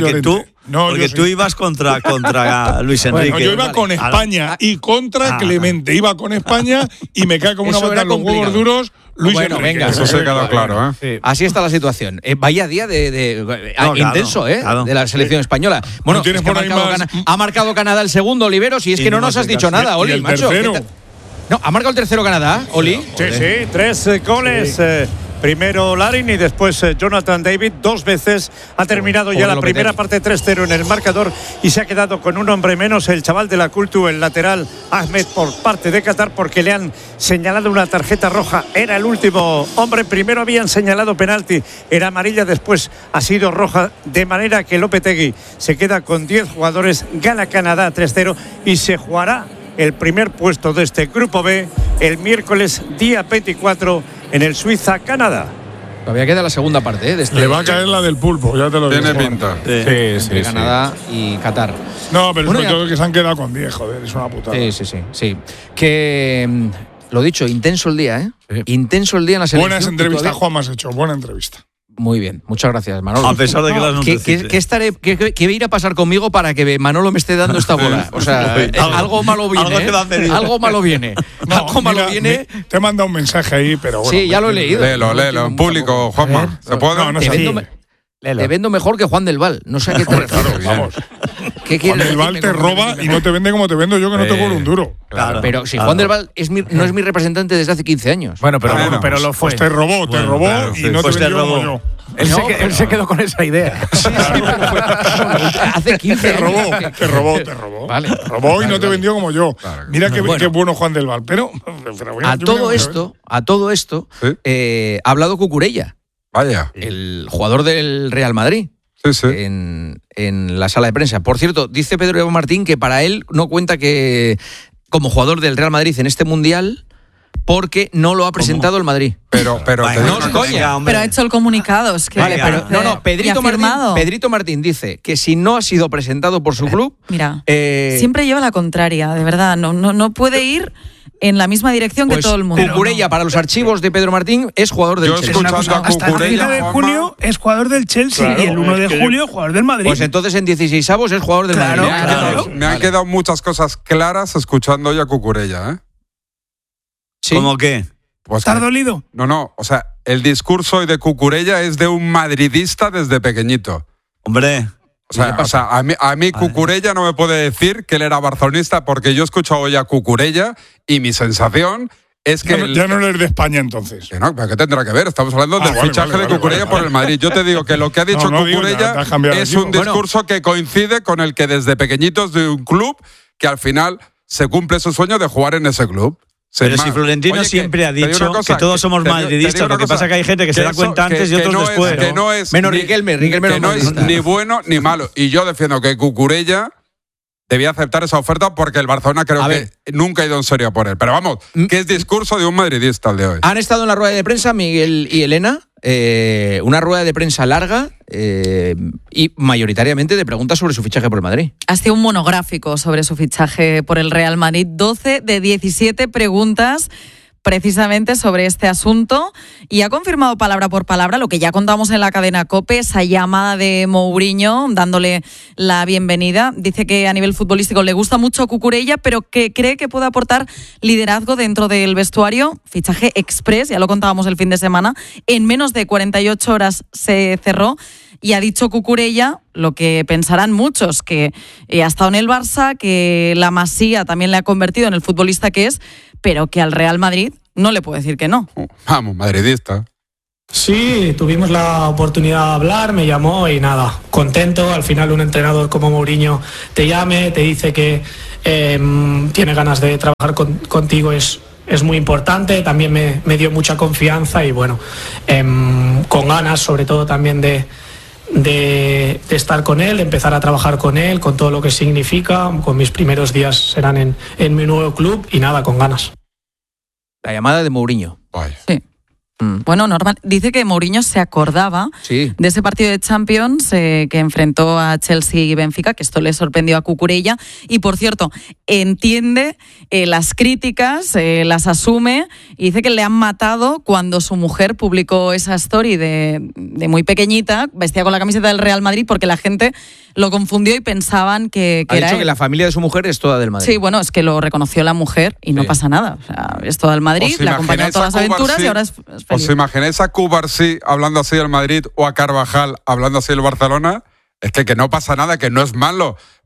Speaker 2: porque tú ibas contra Luis Enrique.
Speaker 3: Bueno, yo iba con España y contra Clemente. Iba con España y me cae como una bota en los huevos duros Luis Enrique.
Speaker 1: Venga,
Speaker 5: eso se ha quedado claro, ¿eh?
Speaker 1: Sí. Así está la situación. Vaya día intenso, de la selección española. Bueno, es que ha marcado Canadá el segundo, Oliveros, y es que no nos has dicho nada, Oli, macho. No, ¿ha marcado el tercero Canadá, Oli?
Speaker 12: Sí, 3 goles Primero Larin y después Jonathan David. 2 veces ha terminado ya la primera parte 3-0 en el marcador y se ha quedado con un hombre menos el chaval de la Cultu, el lateral Ahmed, por parte de Qatar, porque le han señalado una tarjeta roja. Era el último hombre. Primero habían señalado penalti, era amarilla, después ha sido roja, de manera que Lopetegui se queda con 10 jugadores. Gana Canadá 3-0 y se jugará el primer puesto de este grupo B el miércoles día 24 en el Suiza-Canadá.
Speaker 1: Todavía queda la segunda parte de este.
Speaker 3: Le va a caer la del pulpo, ya te lo digo.
Speaker 5: Tiene pinta.
Speaker 1: Sí, Canadá y Qatar.
Speaker 3: No, pero sobre todo que se han quedado con 10, joder, es una putada.
Speaker 1: Sí. Que lo dicho, intenso el día, ¿eh? Sí. Intenso el día en la selección.
Speaker 3: Buenas entrevistas, Juan, me has hecho. Buena entrevista.
Speaker 1: Muy bien, muchas gracias, Manolo.
Speaker 2: A pesar de que las no
Speaker 1: ¿Qué va a ir a pasar conmigo para que Manolo me esté dando esta bola? O sea, algo malo viene. Algo malo viene.
Speaker 3: Te he mandado un mensaje ahí, pero bueno.
Speaker 1: Sí, ya lo he leído.
Speaker 5: Léelo, en público, Juanma. ¿Se puede?
Speaker 3: No,
Speaker 1: te vendo mejor que Juan del Val. No sé a qué te refieres.
Speaker 3: Claro, vamos. Juan del Val te roba y no te vende como te vendo yo, que no te cobro un duro.
Speaker 1: Claro. Pero si Juan del Val no es mi representante desde hace 15 años.
Speaker 7: Bueno, pero lo fue.
Speaker 3: Pues te robó y no te vendió como yo.
Speaker 7: Él se quedó con esa idea.
Speaker 1: Hace 15
Speaker 3: años. Te robó.
Speaker 1: Vale.
Speaker 3: Robó y no te vendió como yo. Mira qué bueno Juan del Val. Pero
Speaker 1: a todo esto, ha hablado Cucurella.
Speaker 5: Vaya.
Speaker 1: El jugador del Real Madrid.
Speaker 5: Sí.
Speaker 1: En la sala de prensa. Por cierto, dice Pedro Martín que para él no cuenta que como jugador del Real Madrid en este Mundial porque no lo ha presentado el Madrid.
Speaker 5: Pero
Speaker 1: no es coña.
Speaker 4: Pero ha hecho el comunicado. Es que
Speaker 1: Pedrito Martín dice que si no ha sido presentado por su club...
Speaker 4: Mira, siempre lleva la contraria, de verdad. No puede ir en la misma dirección que todo el mundo.
Speaker 1: Cucurella, para los archivos de Pedro Martín, es jugador del Chelsea.
Speaker 8: Hasta el 30 de junio es jugador del Chelsea y el 1 de julio jugador del Madrid.
Speaker 1: Pues entonces en 16avos es jugador del Madrid.
Speaker 5: Claro. Me han quedado muchas cosas claras escuchando hoy a Cucurella, ¿eh?
Speaker 2: ¿Sí? ¿Cómo qué?
Speaker 5: Pues
Speaker 8: ¿Estás dolido?
Speaker 5: No, o sea, el discurso hoy de Cucurella es de un madridista desde pequeñito.
Speaker 2: Hombre...
Speaker 5: O sea, a mí Cucurella no me puede decir que él era barcelonista, porque yo he escuchado hoy a Cucurella y mi sensación es que...
Speaker 3: Ya no eres de España, entonces.
Speaker 5: Que no, pero ¿qué tendrá que ver? Estamos hablando del fichaje de Cucurella por el Madrid. Yo te digo que lo que ha dicho Cucurella es un discurso que coincide con el que desde pequeñitos de un club que al final se cumple su sueño de jugar en ese club.
Speaker 2: Pero si Florentino siempre ha dicho que todos somos madridistas, lo que pasa es que hay gente que se da cuenta antes y otros después.
Speaker 1: Menos Riquelme
Speaker 5: no es ni bueno ni malo. Y yo defiendo que Cucurella debía aceptar esa oferta porque el Barcelona creo que nunca ha ido en serio por él. Pero vamos, que es discurso de un madridista el de hoy.
Speaker 1: Han estado en la rueda de prensa Miguel y Elena, una rueda de prensa larga y mayoritariamente de preguntas sobre su fichaje por el Madrid.
Speaker 4: Ha sido un monográfico sobre su fichaje por el Real Madrid. 12 de 17 preguntas precisamente sobre este asunto y ha confirmado palabra por palabra lo que ya contamos en la cadena COPE, esa llamada de Mourinho dándole la bienvenida. Dice que a nivel futbolístico le gusta mucho Cucurella, pero que cree que puede aportar liderazgo dentro del vestuario. Fichaje express, ya lo contábamos el fin de semana, en menos de 48 horas se cerró. Y ha dicho Cucurella lo que pensarán muchos, que ha estado en el Barça, que la Masía también le ha convertido en el futbolista que es, pero que al Real Madrid no le puede decir que no.
Speaker 5: Vamos, madridista.
Speaker 13: Sí, tuvimos la oportunidad de hablar, me llamó y nada, contento. Al final un entrenador como Mourinho te llame, te dice que tiene ganas de trabajar contigo, es muy importante. También me dio mucha confianza y bueno, con ganas sobre todo también de estar con él, de empezar a trabajar con él, con todo lo que significa. Con mis primeros días serán en mi nuevo club y nada, con ganas.
Speaker 1: La llamada de Mourinho.
Speaker 4: Sí. Bueno, normal. Dice que Mourinho se acordaba de ese partido de Champions que enfrentó a Chelsea y Benfica, que esto le sorprendió a Cucurella. Y, por cierto, entiende las críticas, las asume y dice que le han matado cuando su mujer publicó esa story de muy pequeñita, vestida con la camiseta del Real Madrid, porque la gente lo confundió y pensaban que
Speaker 1: era
Speaker 4: él. Ha
Speaker 1: dicho que la familia de su mujer es toda del Madrid.
Speaker 4: Sí, bueno, es que lo reconoció la mujer y no pasa nada. O sea, es toda del Madrid, le acompañó a todas las aventuras y ahora es feliz.
Speaker 5: ¿Os imagináis a Cubarsí hablando así del Madrid o a Carvajal hablando así del Barcelona? Es que no pasa nada, que no es malo.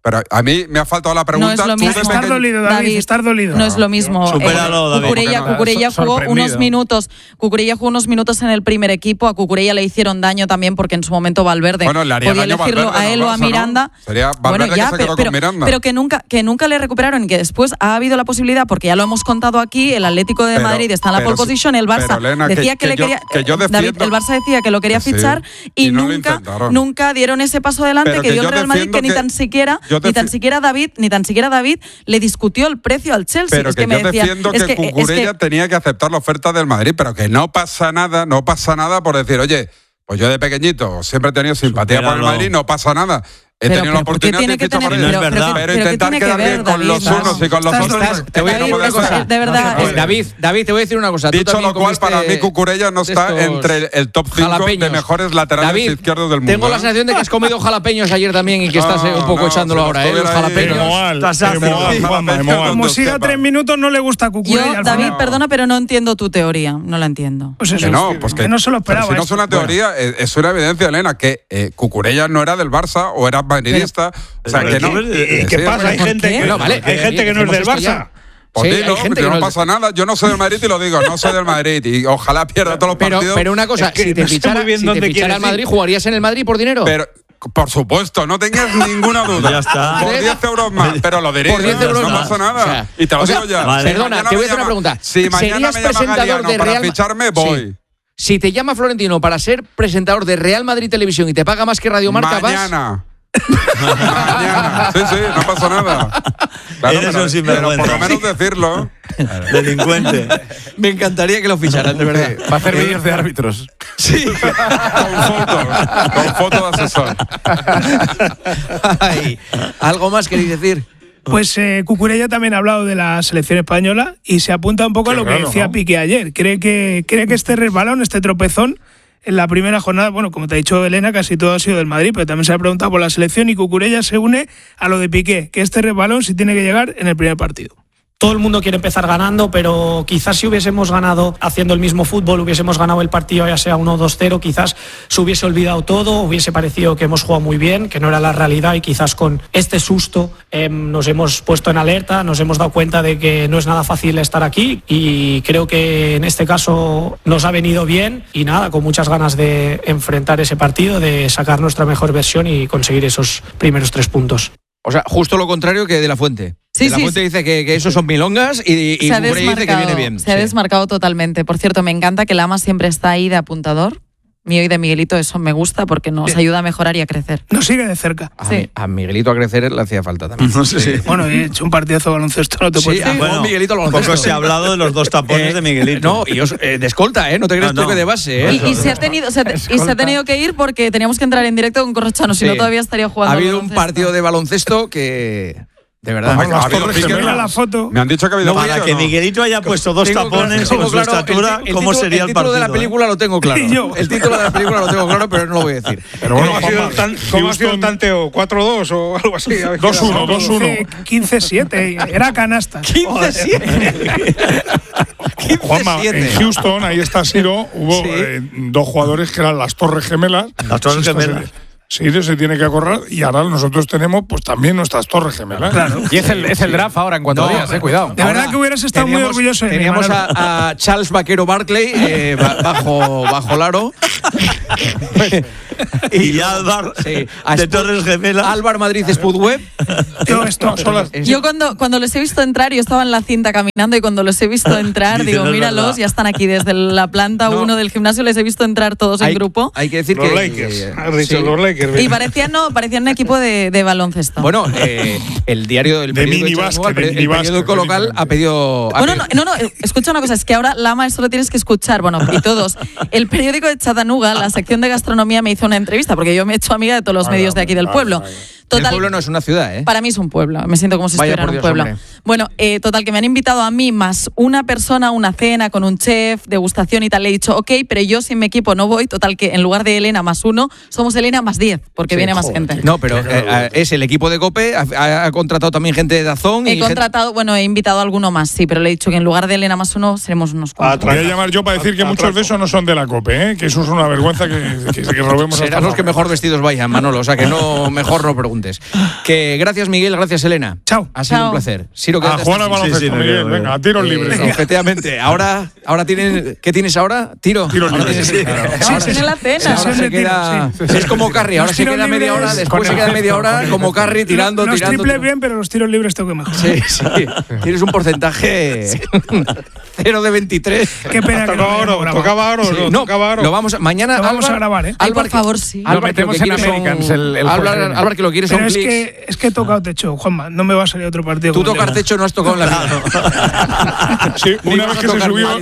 Speaker 5: Pero a mí me ha faltado la pregunta.
Speaker 4: No es lo mismo.
Speaker 8: Estar dolido, David, estar dolido.
Speaker 4: No es lo mismo.
Speaker 2: Supéralo, David.
Speaker 4: Cucurella jugó unos minutos. Cucurella jugó unos minutos en el primer equipo. A Cucurella le hicieron daño también porque en su momento Valverde podía elegirlo a él o a Miranda.
Speaker 5: ¿No? Sería Valverde que se quedó con Miranda.
Speaker 4: Pero que nunca le recuperaron y que después ha habido la posibilidad, porque ya lo hemos contado aquí, el Atlético de Madrid está en la pole position, el Barça decía que le quería. David, el Barça decía que lo quería fichar y nunca dieron ese paso adelante que dio el Real Madrid, que ni tan siquiera David le discutió el precio al Chelsea.
Speaker 5: Pero yo defiendo que Cucurella tenía que aceptar la oferta del Madrid, pero que no pasa nada por decir, oye, pues yo de pequeñito siempre he tenido simpatía por el Madrid, no pasa nada. He tenido la oportunidad de fichar por él.
Speaker 2: No es verdad.
Speaker 5: Pero intentar quedar bien con los unos y con los otros.
Speaker 1: Te voy a decir una cosa.
Speaker 4: De verdad.
Speaker 1: David, te voy a decir una cosa.
Speaker 5: Dicho lo cual, para mí Cucurella no está entre el top 5 de mejores laterales izquierdos del mundo.
Speaker 1: Tengo la sensación de que has comido jalapeños ayer también y que estás un poco echándolo ahora, los jalapeños.
Speaker 8: Como siga 3 minutos, no le gusta Cucurella.
Speaker 4: David, perdona, pero no entiendo tu teoría. No la entiendo.
Speaker 8: Pues eso, que no se lo esperaba.
Speaker 5: Si no es una teoría, es una evidencia, Elena, que Cucurella no era del Barça o era madridista. O sea, que no.
Speaker 6: ¿Qué pasa? Hay gente que no es del Barça.
Speaker 5: Pues sí, no pasa nada. Yo no soy del Madrid y lo digo, no soy del Madrid. Y ojalá pierda todos los partidos.
Speaker 1: Pero una cosa, si te fichara al Madrid, ¿jugarías en el Madrid por dinero?
Speaker 5: Pero, por supuesto, no tengas ninguna duda.
Speaker 2: Ya está.
Speaker 5: Por 10 euros más, pero lo diré.
Speaker 1: Por 10 euros
Speaker 5: no
Speaker 1: más.
Speaker 5: pasa nada. Y te lo digo ya.
Speaker 1: Perdona, te voy a hacer una pregunta.
Speaker 5: Si mañana me llama Galiano para ficharme, voy.
Speaker 1: Si te llama Florentino para ser presentador de Real Madrid Televisión y te paga más que Radio Marca,
Speaker 5: mañana. Sí, no pasa nada. Claro, pero por lo menos decirlo.
Speaker 2: Delincuente.
Speaker 1: Me encantaría que lo ficharan, de verdad.
Speaker 7: Va a hacer vídeos de árbitros.
Speaker 1: Sí.
Speaker 5: Con foto de asesor.
Speaker 1: Ay, ¿algo más queréis decir?
Speaker 8: Pues Cucurella también ha hablado de la selección española y se apunta un poco a lo que decía Piqué ayer. Cree que este resbalón, este tropezón, en la primera jornada, bueno, como te ha dicho Elena, casi todo ha sido del Madrid, pero también se ha preguntado por la selección y Cucurella se une a lo de Piqué, que este resbalón sí tiene que llegar en el primer partido.
Speaker 13: Todo el mundo quiere empezar ganando, pero quizás si hubiésemos ganado haciendo el mismo fútbol, hubiésemos ganado el partido ya sea 1-2-0, quizás se hubiese olvidado todo, hubiese parecido que hemos jugado muy bien, que no era la realidad y quizás con este susto nos hemos puesto en alerta, nos hemos dado cuenta de que no es nada fácil estar aquí y creo que en este caso nos ha venido bien y nada, con muchas ganas de enfrentar ese partido, de sacar nuestra mejor versión y conseguir esos primeros 3 puntos.
Speaker 1: O sea, justo lo contrario que de la Fuente. De la Fuente dice que esos son milongas y Cucurella dice que viene bien.
Speaker 4: Se ha desmarcado totalmente. Por cierto, me encanta que Lama siempre está ahí de apuntador. Mío y de Miguelito, eso me gusta porque nos ayuda a mejorar y a crecer.
Speaker 8: Nos sigue de cerca.
Speaker 1: A Miguelito a crecer le hacía falta también.
Speaker 2: No sé. Sí.
Speaker 8: Bueno, he hecho un partidazo de baloncesto, no te puedo decir.
Speaker 2: Bueno,
Speaker 1: Miguelito al baloncesto.
Speaker 2: Poco se ha hablado de los 2 tapones de Miguelito.
Speaker 1: No, y de escolta, no te crees tú que de base.
Speaker 4: Y se ha tenido que ir porque teníamos que entrar en directo con Corrochano, si no todavía estaría jugando.
Speaker 1: Ha habido un partido de baloncesto que... De verdad.
Speaker 8: La foto.
Speaker 5: Me han dicho que ha habido
Speaker 2: para que Miguelito haya puesto 2 tapones con su estatura, ¿cómo sería el partido?
Speaker 1: El título de la película lo tengo claro. El título de la película lo tengo claro, pero no lo voy a decir.
Speaker 6: Pero bueno, ¿cómo ha sido el tanteo? ¿4-2 o algo así?
Speaker 8: 2-1. 15-7. Era canasta.
Speaker 1: 15-7.
Speaker 3: Juanma, en Houston, ahí está Siro, hubo 2 jugadores que eran las Torres Gemelas.
Speaker 2: Las Torres Gemelas.
Speaker 3: Sirio se tiene que acordar y ahora nosotros tenemos pues también nuestras Torres Gemelas.
Speaker 7: Claro. Y es el draft ahora en 4 días, cuidado.
Speaker 8: De verdad que hubieras estado muy orgulloso de mí.
Speaker 1: Teníamos a Charles Vaquero Barkley bajo Laro.
Speaker 2: Y Álvar de Torres Gemelas.
Speaker 1: Álvar Madrid Spudweb.
Speaker 4: Yo cuando los he visto entrar, yo estaba en la cinta caminando y cuando los he visto entrar, digo, míralos, ya están aquí desde la planta 1 del gimnasio, les he visto entrar todos en grupo.
Speaker 1: Hay que decir
Speaker 6: los Lakers. Has dicho los Lakers.
Speaker 4: Y parecían un equipo de baloncesto.
Speaker 1: Bueno, el diario del periódico local ha pedido...
Speaker 4: No, escucha una cosa, es que ahora, Lama, eso lo tienes que escuchar, bueno, y todos. El periódico de Chattanooga, la sección de gastronomía, me hizo una entrevista, porque yo me he hecho amiga de todos los medios de aquí del pueblo.
Speaker 1: Total, el pueblo no es una ciudad, ¿eh?
Speaker 4: Para mí es un pueblo. Me siento como si estuviera en un pueblo. Hombre. Bueno, total, que me han invitado a mí más una persona, una cena con un chef, degustación y tal. Le he dicho, ok, pero yo sin mi equipo no voy. Total, que en lugar de Elena más 1, somos Elena más 10, porque viene más gente.
Speaker 1: No, pero es el equipo de COPE, ha contratado también gente de Dazón.
Speaker 4: He invitado a alguno más, sí, pero le he dicho que en lugar de Elena más 1 seremos unos cuantos.
Speaker 3: Voy a llamar yo para decir que muchos de esos no son de la COPE, que eso es una vergüenza que robemos.
Speaker 1: Serán los que mejor vestidos vayan, Manolo, o sea que no, mejor no preguntar. preguntes. Que gracias, Miguel, gracias, Elena.
Speaker 8: Chao.
Speaker 1: Ha sido un placer. Siro,
Speaker 3: a jugar al baloncesto, Miguel. Venga, a tiros libres.
Speaker 1: Efectivamente. Ahora tienes, ¿qué tienes ahora? Tiros libres.
Speaker 4: Ahora tiene la cena.
Speaker 1: Se queda, es como Carry, ahora se queda media hora, después se queda media hora como Carry tirando.
Speaker 8: Los triples bien, pero los tiros libres tengo que mejorar.
Speaker 1: Sí. Tienes un porcentaje 0 de 23.
Speaker 8: Qué pena que
Speaker 6: tocaba oro.
Speaker 1: Lo vamos mañana.
Speaker 8: Lo vamos a grabar, ¿eh?
Speaker 4: Por favor, sí.
Speaker 7: Lo metemos en Americans.
Speaker 1: Álvaro, que lo quieres son
Speaker 8: clics.
Speaker 1: Es
Speaker 8: que he tocado techo, Juanma. No me va a salir otro partido.
Speaker 1: Tú tocar techo no has tocado en la vida.
Speaker 3: Sí, una vez que se subió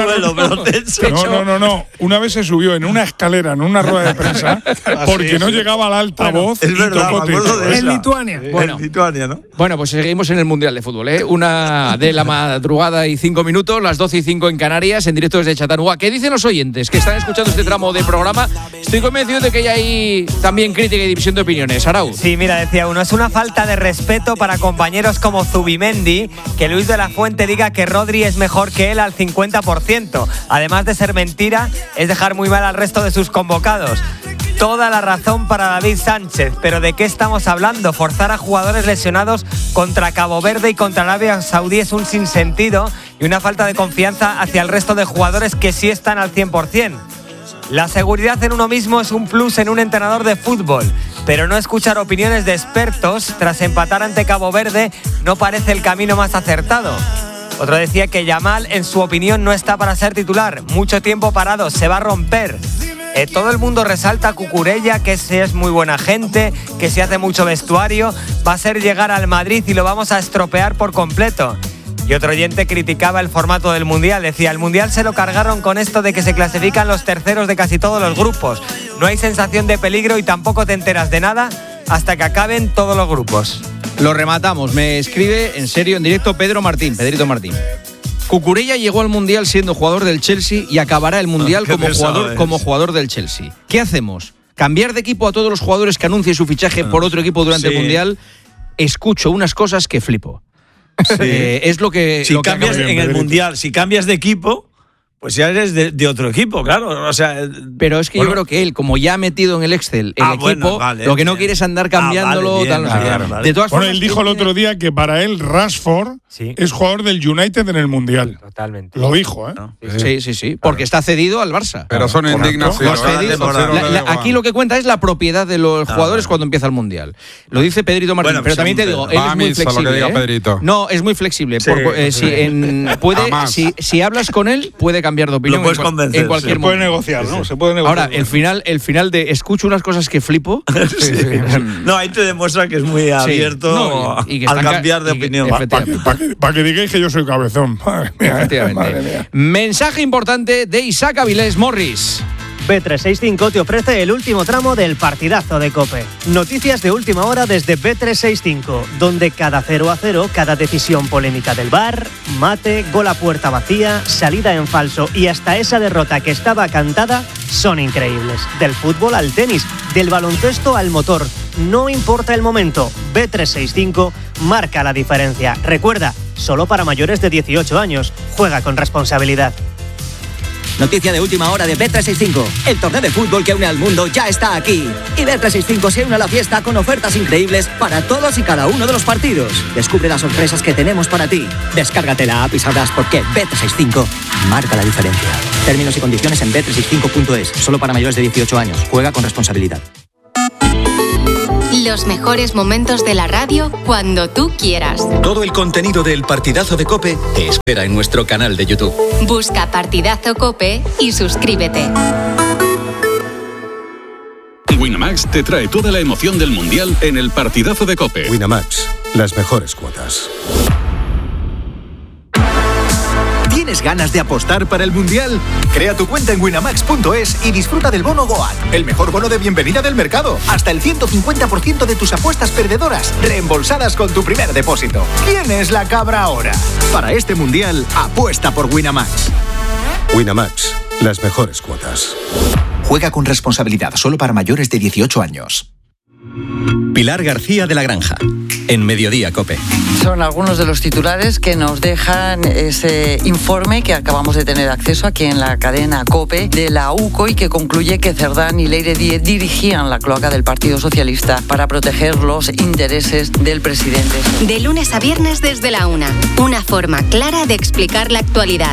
Speaker 3: No. Una vez se subió en una escalera, en una rueda de prensa, porque no llegaba al altavoz.
Speaker 2: Es verdad, me acuerdo de
Speaker 8: en Lituania.
Speaker 2: En Lituania, ¿no?
Speaker 1: Bueno, pues seguimos en el Mundial de Fútbol, ¿eh? 1:05 PM, las 12:05 en Canarias, en directo desde Chattanooga. ¿Qué dicen los oyentes que están escuchando este tramo de programa? Estoy convencido de que hay también crítica y división de opiniones. Arauz.
Speaker 14: Sí, mira, decía uno, es una falta de respeto para compañeros como Zubimendi que Luis de la Fuente diga que Rodri es mejor que él al 50%. Además de ser mentira, es dejar muy mal al resto de sus convocados. Toda la razón para David Sánchez, pero ¿de qué estamos hablando? Forzar a jugadores lesionados contra Cabo Verde y contra Arabia Saudí es un sinsentido y una falta de confianza hacia el resto de jugadores que sí están al 100%. La seguridad en uno mismo es un plus en un entrenador de fútbol, pero no escuchar opiniones de expertos tras empatar ante Cabo Verde no parece el camino más acertado. Otro decía que Yamal, en su opinión, no está para ser titular. Mucho tiempo parado, se va a romper. Todo el mundo resalta a Cucurella, que es muy buena gente, que si hace mucho vestuario, va a ser llegar al Madrid y lo vamos a estropear por completo. Y otro oyente criticaba el formato del Mundial. Decía, el Mundial se lo cargaron con esto de que se clasifican los terceros de casi todos los grupos. No hay sensación de peligro y tampoco te enteras de nada hasta que acaben todos los grupos.
Speaker 1: Lo rematamos. Me escribe en serio, en directo, Pedrito Martín. Cucurella llegó al Mundial siendo jugador del Chelsea y acabará el Mundial como jugador del Chelsea. ¿Qué hacemos? ¿Cambiar de equipo a todos los jugadores que anuncien su fichaje por otro equipo durante el Mundial? Escucho unas cosas que flipo. Sí. Es lo que...
Speaker 2: Si cambias en el Mundial, si cambias de equipo, pues ya eres de otro equipo, claro. O sea,
Speaker 1: pero es que yo creo que él, como ya ha metido en el Excel el equipo, lo que no quiere es andar cambiándolo. De todas formas,
Speaker 3: él dijo el otro día que para él Rashford es jugador del United en el Mundial.
Speaker 14: Totalmente.
Speaker 3: Lo dijo, ¿eh?
Speaker 1: Sí. Porque está cedido al Barça.
Speaker 5: Pero son indignaciones.
Speaker 1: Aquí lo que cuenta es la propiedad de los jugadores cuando empieza el Mundial. Lo dice Pedrito Martín. Bueno, pero también te digo, él es muy flexible. No, es muy flexible. Si hablas con él, puede cambiar de opinión.
Speaker 2: Lo puedes convencer.
Speaker 1: En cualquier
Speaker 6: momento. Negociar, ¿no? Se puede negociar.
Speaker 1: Ahora, el final de escucho unas cosas que flipo.
Speaker 2: No, ahí te demuestra que es muy abierto al cambiar de opinión.
Speaker 3: Para que digáis que yo soy cabezón. Madre mía.
Speaker 1: Mensaje importante de Isaac Avilés Morris.
Speaker 15: Bet365 te ofrece el último tramo del partidazo de COPE. Noticias de última hora desde Bet365, donde cada 0-0, cada decisión polémica del VAR, mate, gol a puerta vacía, salida en falso y hasta esa derrota que estaba cantada son increíbles. Del fútbol al tenis, del baloncesto al motor. No importa el momento, Bet365 marca la diferencia. Recuerda, solo para mayores de 18 años. Juega con responsabilidad.
Speaker 16: Noticia de última hora de Bet365. El torneo de fútbol que une al mundo ya está aquí. Y Bet365 se une a la fiesta con ofertas increíbles para todos y cada uno de los partidos. Descubre las sorpresas que tenemos para ti. Descárgate la app y sabrás por qué Bet365 marca la diferencia. Términos y condiciones en bet365.es. Solo para mayores de 18 años. Juega con responsabilidad.
Speaker 17: Los mejores momentos de la radio cuando tú quieras.
Speaker 18: Todo el contenido del Partidazo de COPE te espera en nuestro canal de YouTube.
Speaker 17: Busca Partidazo COPE y suscríbete.
Speaker 19: Winamax te trae toda la emoción del Mundial en el Partidazo de COPE.
Speaker 20: Winamax, las mejores cuotas.
Speaker 18: ¿Tienes ganas de apostar para el Mundial? Crea tu cuenta en winamax.es y disfruta del bono Goat, el mejor bono de bienvenida del mercado. Hasta el 150% de tus apuestas perdedoras reembolsadas con tu primer depósito. ¿Quién es la cabra ahora? Para este Mundial, apuesta por Winamax.
Speaker 20: Winamax, las mejores cuotas.
Speaker 18: Juega con responsabilidad, solo para mayores de 18 años.
Speaker 21: Pilar García de la Granja, en Mediodía COPE.
Speaker 22: Son algunos de los titulares que nos dejan ese informe que acabamos de tener acceso aquí en la cadena COPE de la UCO y que concluye que Cerdán y Leire Díez dirigían la cloaca del Partido Socialista para proteger los intereses del presidente.
Speaker 17: De lunes a viernes desde la 1. Una forma clara de explicar la actualidad.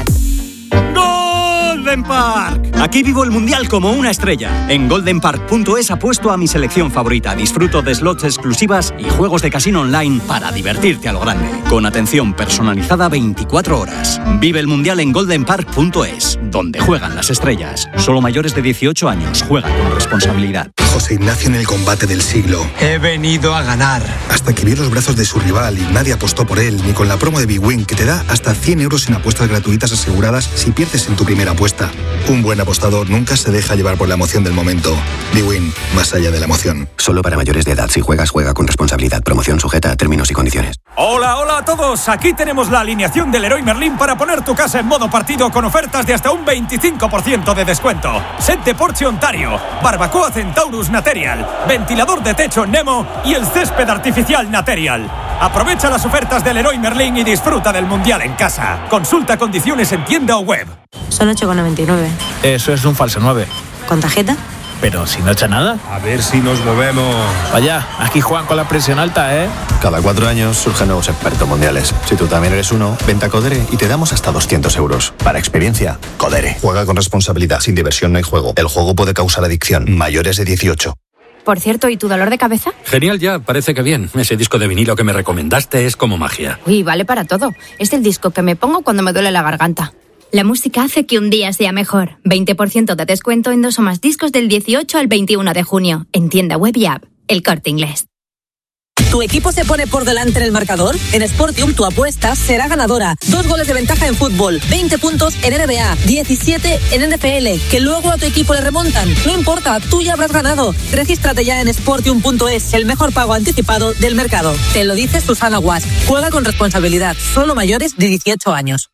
Speaker 23: Golden Park. Aquí vivo el Mundial como una estrella. En goldenpark.es apuesto a mi selección favorita. Disfruto de slots exclusivas y juegos de casino online para divertirte a lo grande. Con atención personalizada 24 horas. Vive el Mundial en goldenpark.es, donde juegan las estrellas. Solo mayores de 18 años. Juega con responsabilidad.
Speaker 24: José Ignacio en el combate del siglo.
Speaker 23: He venido a ganar.
Speaker 24: Hasta que vio los brazos de su rival y nadie apostó por él, ni con la promo de Big Win, que te da hasta 100 euros en apuestas gratuitas aseguradas si pierdes en tu primera apuesta. Un buen apostador nunca se deja llevar por la emoción del momento. Big Win, más allá de la emoción.
Speaker 25: Solo para mayores de edad. Si juegas, juega con responsabilidad. Promoción sujeta a términos y condiciones.
Speaker 23: Hola, hola a todos. Aquí tenemos la alineación del Leroy Merlin para poner tu casa en modo partido con ofertas de hasta un 25% de descuento. Set de porche Ontario, barbacoa Centaurus Material, ventilador de techo Nemo y el césped artificial Material. Aprovecha las ofertas del Leroy Merlin y disfruta del Mundial en casa. Consulta condiciones en tienda o web.
Speaker 26: Son 8,99.
Speaker 7: Eso es un falso 9.
Speaker 26: ¿Con tarjeta?
Speaker 7: Pero si no echa nada.
Speaker 27: A ver si nos movemos.
Speaker 7: Vaya, aquí juegan con la presión alta, ¿eh?
Speaker 20: Cada 4 años surgen nuevos expertos mundiales. Si tú también eres uno, vente a Codere y te damos hasta 200 euros. Para experiencia, Codere. Juega con responsabilidad. Sin diversión no hay juego. El juego puede causar adicción. Mayores de 18.
Speaker 26: Por cierto, ¿y tu dolor de cabeza?
Speaker 28: Genial ya, parece que bien. Ese disco de vinilo que me recomendaste es como magia.
Speaker 26: Uy, vale para todo. Es el disco que me pongo cuando me duele la garganta.
Speaker 29: La música hace que un día sea mejor. 20% de descuento en 2 o más discos del 18 al 21 de junio. En tienda web y app. El Corte Inglés.
Speaker 30: ¿Tu equipo se pone por delante en el marcador? En Sportium tu apuesta será ganadora. 2 goles de ventaja en fútbol, 20 puntos en NBA, 17 en NFL, que luego a tu equipo le remontan. No importa, tú ya habrás ganado. Regístrate ya en Sportium.es, el mejor pago anticipado del mercado. Te lo dice Susana Guas. Juega con responsabilidad, solo mayores de 18 años.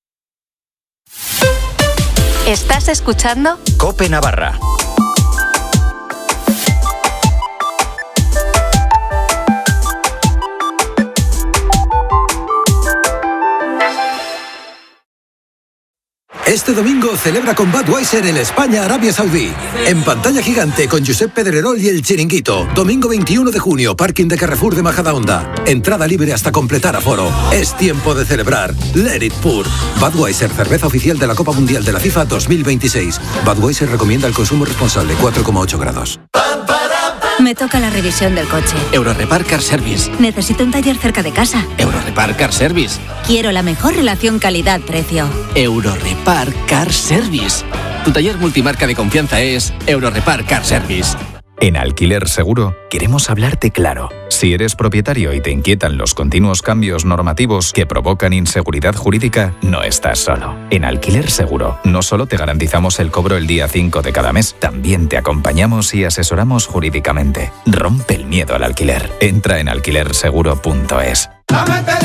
Speaker 17: ¿Estás escuchando?
Speaker 21: COPE Navarra.
Speaker 31: Este domingo celebra con Budweiser el España-Arabia Saudí. En pantalla gigante con Josep Pedrerol y El Chiringuito. Domingo 21 de junio, parking de Carrefour de Majadahonda. Entrada libre hasta completar aforo. Es tiempo de celebrar. Let it pour. Budweiser, cerveza oficial de la Copa Mundial de la FIFA 2026. Budweiser recomienda el consumo responsable, 4,8 grados.
Speaker 29: Me toca la revisión del coche.
Speaker 21: Eurorepar Car Service.
Speaker 29: Necesito un taller cerca de casa.
Speaker 21: Eurorepar Car Service.
Speaker 29: Quiero la mejor relación calidad-precio.
Speaker 21: Eurorepar Car Service. Tu taller multimarca de confianza es Eurorepar Car Service.
Speaker 32: En Alquiler Seguro queremos hablarte claro. Si eres propietario y te inquietan los continuos cambios normativos que provocan inseguridad jurídica, no estás solo. En Alquiler Seguro no solo te garantizamos el cobro el día 5 de cada mes, también te acompañamos y asesoramos jurídicamente. Rompe el miedo al alquiler. Entra en alquilerseguro.es.